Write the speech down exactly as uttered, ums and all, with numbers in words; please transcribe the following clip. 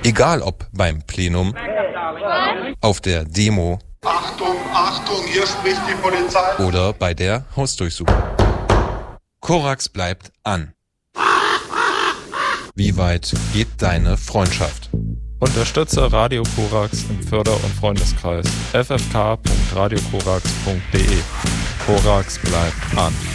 Egal ob beim Plenum, auf der Demo, Achtung, Achtung, hier spricht die Polizei. Oder bei der Hausdurchsuchung. Korax bleibt an. Wie weit geht deine Freundschaft? Unterstütze Radio Korax im Förder- und Freundeskreis f f k punkt radio korax punkt d e. Korax bleibt an.